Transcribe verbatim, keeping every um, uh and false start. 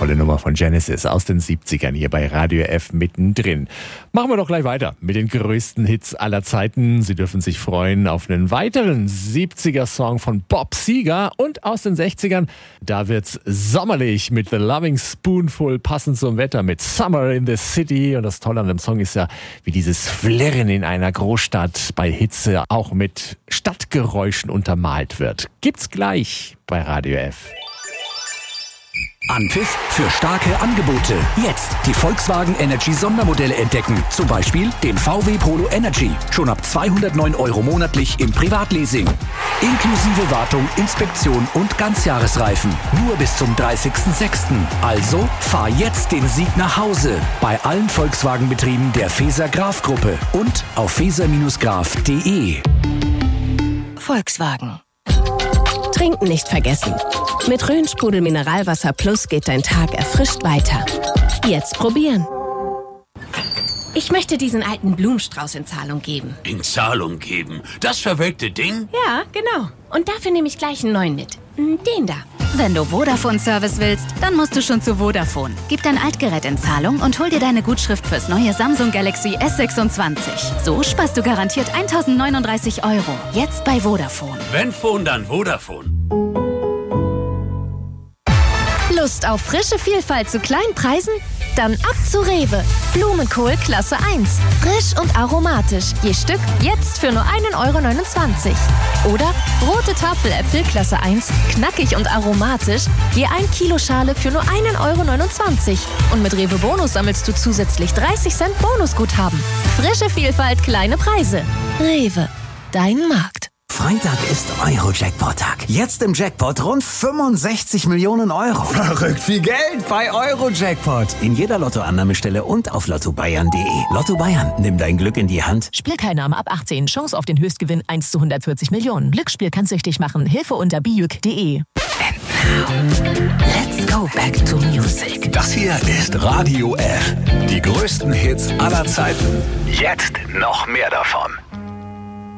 tolle Nummer von Genesis aus den siebzigern hier bei Radio F mittendrin. Machen wir doch gleich weiter mit den größten Hits aller Zeiten. Sie dürfen sich freuen auf einen weiteren siebziger-Song von Bob Seger und aus den sechzigern. Da wird's sommerlich mit The Loving Spoonful, passend zum Wetter mit Summer in the City. Und das Tolle an dem Song ist ja, wie dieses Flirren in einer Großstadt bei Hitze auch mit Stadtgeräuschen untermalt wird. Gibt's gleich bei Radio F. Anpfiff für starke Angebote. Jetzt die Volkswagen Energy Sondermodelle entdecken. Zum Beispiel den V W Polo Energy. Schon ab zweihundertneun Euro monatlich im Privatleasing. Inklusive Wartung, Inspektion und Ganzjahresreifen. Nur bis zum dreißigsten sechsten Also fahr jetzt den Sieg nach Hause. Bei allen Volkswagen-Betrieben der Feser-Graf-Gruppe und auf feser Graf punkt de. Volkswagen. Trinken nicht vergessen. Mit Rhön-Sprudel Mineralwasser Plus geht dein Tag erfrischt weiter. Jetzt probieren. Ich möchte diesen alten Blumenstrauß in Zahlung geben. In Zahlung geben? Das verwelkte Ding? Ja, genau. Und dafür nehme ich gleich einen neuen mit. Den da. Wenn du Vodafone-Service willst, dann musst du schon zu Vodafone. Gib dein Altgerät in Zahlung und hol dir deine Gutschrift fürs neue Samsung Galaxy S sechsundzwanzig. So sparst du garantiert tausendneununddreißig Euro. Jetzt bei Vodafone. Wenn Phone, dann Vodafone. Lust auf frische Vielfalt zu kleinen Preisen? Dann ab zu Rewe. Blumenkohl Klasse eins. Frisch und aromatisch. Je Stück jetzt für nur einen Euro neunundzwanzig. Oder rote Tafeläpfel Klasse eins. Knackig und aromatisch. Je ein Kilo Schale für nur einen Euro neunundzwanzig. Und mit Rewe Bonus sammelst du zusätzlich dreißig Cent Bonusguthaben. Frische Vielfalt, kleine Preise. Rewe. Dein Markt. Freitag ist Euro-Jackpot-Tag. Jetzt im Jackpot rund fünfundsechzig Millionen Euro. Verrückt viel Geld bei Euro-Jackpot. In jeder Lottoannahmestelle und auf lotto bayern punkt de. Lotto Bayern, nimm dein Glück in die Hand. Spielteilnahme ab achtzehn. Chance auf den Höchstgewinn eins zu hundertvierzig Millionen. Glücksspiel kann süchtig machen. Hilfe unter bijuk punkt de. And now, let's go back to music. Das hier ist Radio F. Die größten Hits aller Zeiten. Jetzt noch mehr davon.